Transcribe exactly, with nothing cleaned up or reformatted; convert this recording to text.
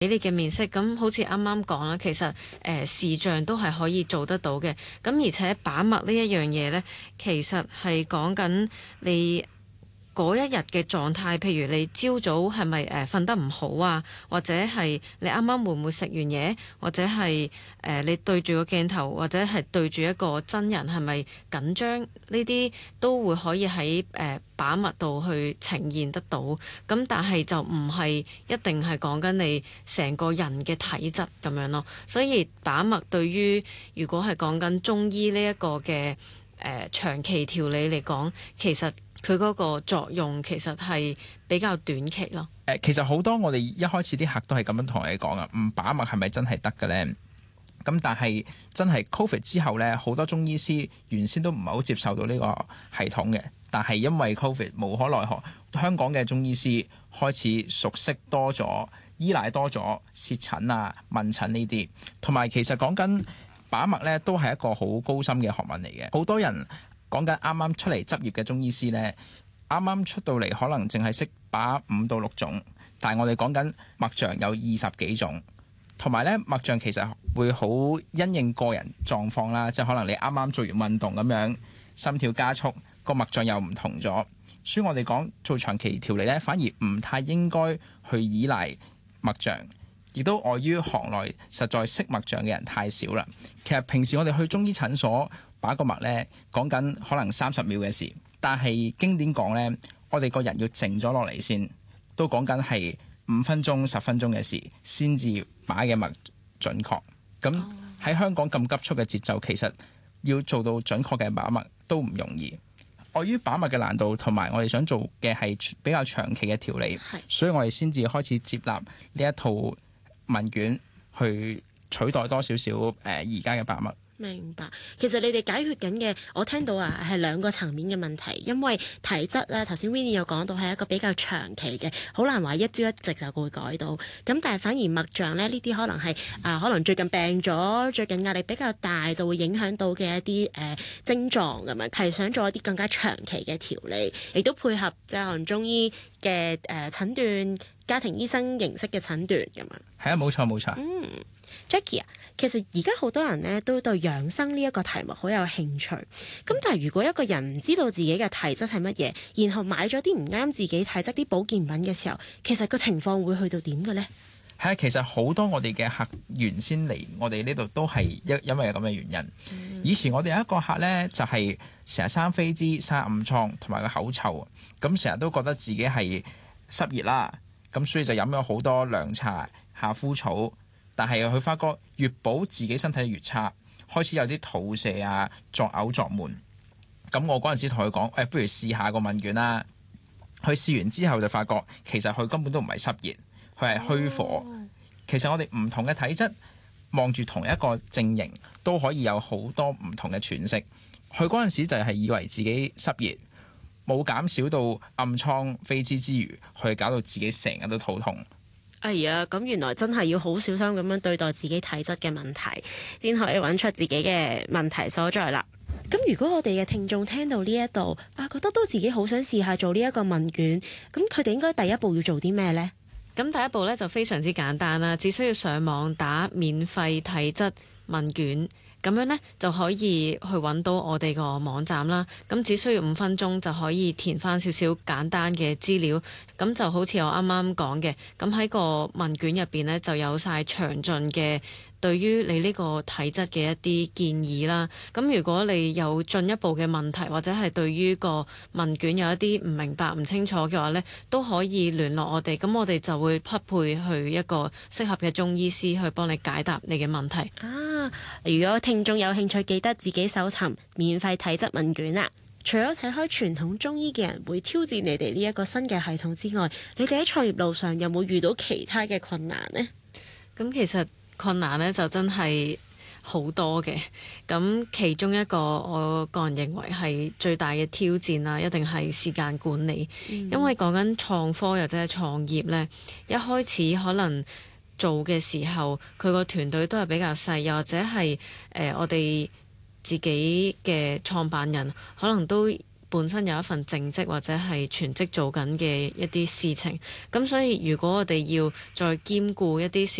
俾你嘅面色，咁好似啱啱講啦，其實誒、呃、視像都係可以做得到嘅。咁而且把脈呢一樣嘢呢，其實係講緊你嗰一日嘅狀態，譬如你朝早係咪誒瞓得唔好啊，或者係你啱啱會唔會食完嘢，或者係誒、呃、你對住個鏡頭，或者係對住一個真人係咪緊張，呢啲都會可以喺誒、呃、把脈度去呈現得到。咁但係就唔係一定係講緊你成個人嘅體質咁樣咯。所以把脈對於如果係講緊中醫呢一個嘅誒、呃、長期調理嚟講，其實佢嗰個作用其實係比較短期咯。 誒，其實好多我哋一開始啲客都係咁樣同你講啊，唔把脈係咪真係得嘅咧？咁但係真係 Covid 之後咧，好多中醫師原先都唔係好接受到呢個系統嘅，但係因為 Covid 無可奈何，香港嘅中醫師開始熟悉多咗，依賴多咗舌診啊、問診呢啲，同埋其實講緊把脈咧，都係一個好高深嘅學問嚟嘅。好多人講緊啱啱出嚟執業嘅中醫師咧，啱啱出到嚟可能淨係識把五到六種，但係我哋講緊脈象有二十幾種，同埋咧脈象其實會好因應個人狀況啦，即係可能你啱啱做完運動咁樣，心跳加速，個脈象又唔同咗，所以我哋講做長期調理咧，反而唔太應該去依賴脈象，亦都礙於行內實在識脈象嘅人太少啦。其實平時我哋去中醫診所把個脈咧，講緊可能三十秒嘅事，但係經典講咧，我哋個人要靜咗落嚟先，都講緊係五分鐘、十分鐘嘅事，先至把嘅脈準確。咁喺香港咁急促嘅節奏，其實要做到準確嘅把脈都唔容易。礙於把脈嘅難度，同埋我哋想做嘅係比較長期嘅調理，所以我哋先至開始接納呢一套問卷，去取代多少少誒而家嘅把脈。 明白，其實你哋解決緊嘅，我聽到啊係兩個層面嘅問題，因為體質咧，頭先 Winnie 有講到係一個比較長期嘅，好難話一朝一夕就會改到。咁但係反而脈象咧，呢啲可能係啊、呃，可能最近病咗，最近壓力比較大，就會影響到嘅一啲誒、呃、症狀咁樣，係想做一啲更加長期嘅調理，亦都配合即係可能中醫嘅誒診斷、家庭醫生形式嘅診斷咁樣。 係啊，冇錯冇錯。 嗯 Jackie 啊，其實而家好多人咧都對養生呢一個題目好有興趣。咁但係如果一個人唔知道自己嘅體質係乜嘢，然後買咗啲唔啱自己體質啲保健品嘅時候，其實個情況會去到點嘅呢？ 係啊，其實好多我哋嘅客原先嚟我哋呢度都係因因為有咁嘅原因。嗯、以前我哋有一個客咧，就係成日生飛滋、生暗瘡同埋個口臭，咁成日都覺得自己係濕熱啦，咁所以就飲咗好多涼茶、夏枯草。但係佢發覺越補自己身體越差，開始有啲肚瀉啊、作嘔作悶。咁我嗰陣時同佢講，誒、哎，不如試下個問卷啦。佢試完之後就發覺，其實佢根本都唔係濕熱，佢係虛火。哦、其實我哋唔同嘅體質，望住同一個症型，都可以有好多唔同嘅詮釋。佢嗰陣時就係以為自己濕熱，冇減少到暗瘡、飛滋之餘，佢搞到自己成日都肚痛。 哎呀，咁原來真係要好小心咁樣對待自己體質嘅問題，先可以揾出自己嘅問題所在啦。咁如果我哋嘅聽眾聽到呢一度啊，覺得都自己好想試下做呢一個問卷，咁佢哋應該第一步要做啲咩呢？ 咁第一步咧就非常之簡單啦，只需要上網打免費體質問卷。咁樣呢，就可以去揾到我哋個網站啦。咁只需要五分鐘就可以填翻少少簡單嘅資料。咁就好似我啱啱講嘅，咁喺個問卷入邊呢，就有晒詳盡嘅對於你呢個體質嘅一啲建議啦。咁如果你有進一步嘅問題，或者係對於個問卷有一啲唔明白、唔清楚嘅話呢，都可以聯絡我哋。咁我哋就會匹配去一個適合嘅中醫師去幫你解答你嘅問題。 啊，如果聽眾有興趣，記得自己搜尋免費體質問卷啦。除咗睇開傳統中醫嘅人會挑戰你哋呢一個新嘅系統之外，你哋喺創業路上有冇遇到其他嘅困難呢？ 咁其實困難呢就真係好多嘅。咁其中一個我個人認為係最大嘅挑戰啦，一定係時間管理。嗯、因為講緊創科或者係創業呢，一開始可能做嘅時候，佢個團隊都係比較細，又或者係誒、呃、我哋自己嘅創辦人可能都本身有一份正職或者係全職做緊嘅一啲事情。咁所以如果我哋要再兼顧一啲